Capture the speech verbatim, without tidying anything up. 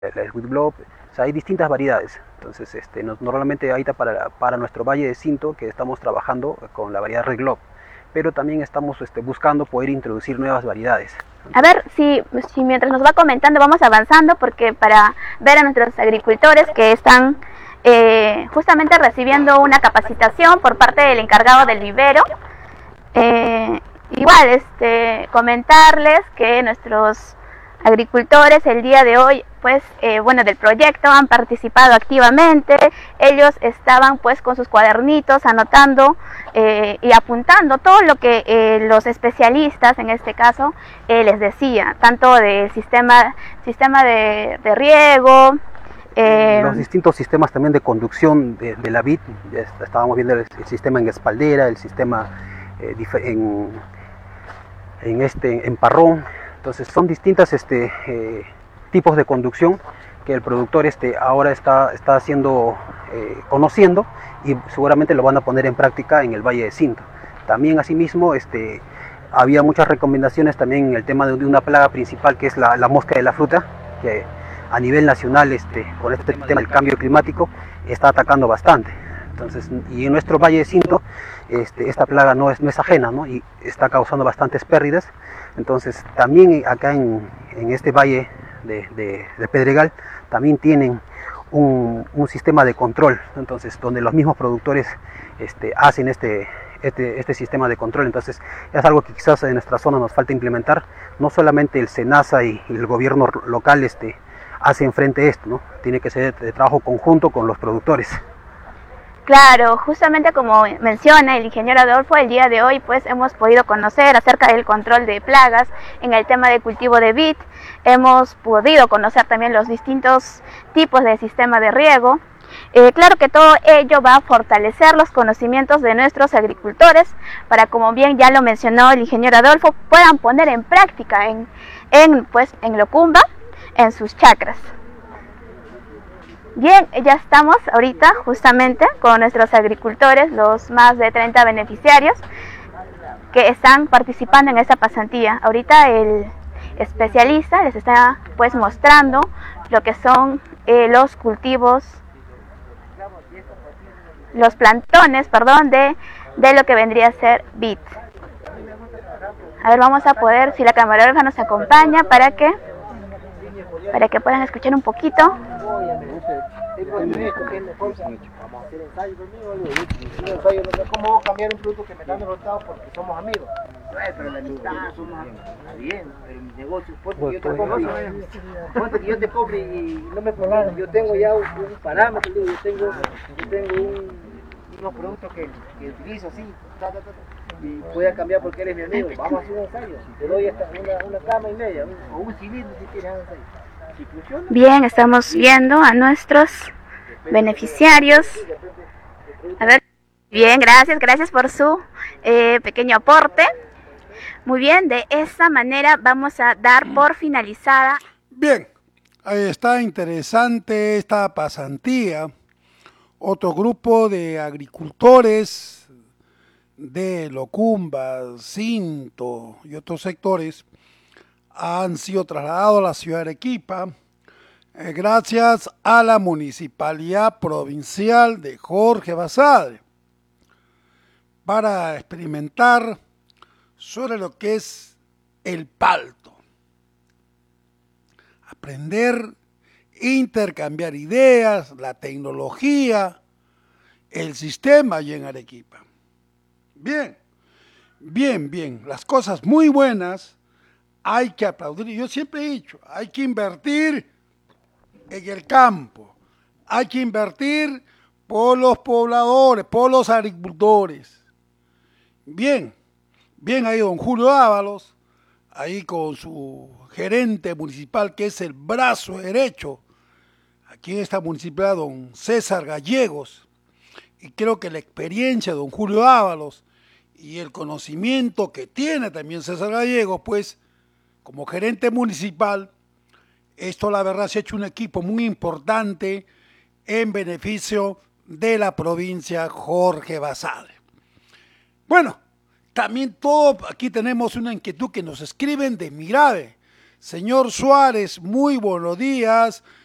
el Wheat Globe, o sea, hay distintas variedades. Entonces, este, nos, normalmente ahorita para, para nuestro Valle de Cinto, que estamos trabajando con la variedad Red Globe, pero también estamos este, buscando poder introducir nuevas variedades. A ver, si, si mientras nos va comentando vamos avanzando, porque para ver a nuestros agricultores que están eh, justamente recibiendo una capacitación por parte del encargado del vivero, eh, igual este, comentarles que nuestros agricultores el día de hoy, pues, eh, bueno, del proyecto han participado activamente. Ellos estaban pues con sus cuadernitos anotando eh, y apuntando todo lo que eh, los especialistas, en este caso, eh, les decía, tanto del sistema, sistema de, de riego, Eh, los distintos sistemas también de conducción de, de la vid. Estábamos viendo el, el sistema en espaldera, el sistema eh, en, en, este, en parrón. Entonces son distintos este, eh, tipos de conducción que el productor este, ahora está, está haciendo, eh, conociendo, y seguramente lo van a poner en práctica en el Valle de Cinto. También asimismo este, había muchas recomendaciones también en el tema de una plaga principal, que es la, la mosca de la fruta, que a nivel nacional este, con este tema del cambio climático está atacando bastante. Entonces, y en nuestro Valle de Cinto este, esta plaga no es, no es ajena, ¿no? Y está causando bastantes pérdidas. Entonces también acá en, en este valle de, de, de Pedregal también tienen un, un sistema de control, entonces donde los mismos productores este, hacen este, este, este sistema de control. Entonces es algo que quizás en nuestra zona nos falta implementar. No solamente el SENASA y, y el gobierno local este, hacen frente a esto, ¿no? Tiene que ser de trabajo conjunto con los productores. Claro, justamente como menciona el ingeniero Adolfo, el día de hoy pues hemos podido conocer acerca del control de plagas en el tema de cultivo de vid. Hemos podido conocer también los distintos tipos de sistema de riego. Eh, claro que todo ello va a fortalecer los conocimientos de nuestros agricultores para, como bien ya lo mencionó el ingeniero Adolfo, puedan poner en práctica en, en, pues, en Locumba, en sus chacras. Bien, ya estamos ahorita justamente con nuestros agricultores, los más de treinta beneficiarios que están participando en esta pasantía. Ahorita el especialista les está pues mostrando lo que son eh, los cultivos, los plantones, perdón, de, de lo que vendría a ser vid. A ver, vamos a poder, si la camarógrafa nos acompaña para que para que puedan escuchar un poquito. ¿Cómo cambiar un producto que me dan resultado porque somos amigos? Pero la amistad somos bien, pero mi negocio, porque yo te compro, ponte que yo te compro y no me pongas, yo tengo ya un, un parámetro, yo tengo, yo tengo un, unos productos que, que utilizo así, ta, ta, ta, y voy a cambiar porque eres mi amigo. Vamos a hacer un ensayo, te doy esta, una, una cama y media, o un cilindro si quieres un ensayo. Si funciona, bien, estamos viendo a nuestros beneficiarios. A ver, bien, gracias, gracias por su eh, pequeño aporte. Muy bien, de esta manera vamos a dar por finalizada. Bien, ahí está interesante esta pasantía. Otro grupo de agricultores de Locumba, Cinto y otros sectores han sido trasladados a la ciudad de Arequipa eh, gracias a la Municipalidad Provincial de Jorge Basadre para experimentar sobre lo que es el palto. Aprender, intercambiar ideas, la tecnología, el sistema allí en Arequipa. Bien, bien, bien, las cosas muy buenas hay que aplaudir. Yo siempre he dicho, hay que invertir en el campo, hay que invertir por los pobladores, por los agricultores. Bien, bien ahí don Julio Ábalos, ahí con su gerente municipal que es el brazo derecho, aquí en esta municipalidad don César Gallegos, y creo que la experiencia de don Julio Ábalos y el conocimiento que tiene también César Gallegos, pues como gerente municipal, esto la verdad se ha hecho un equipo muy importante en beneficio de la provincia Jorge Basadre. Bueno, también todo, aquí tenemos una inquietud que nos escriben de Mirave. Señor Suárez, muy buenos días.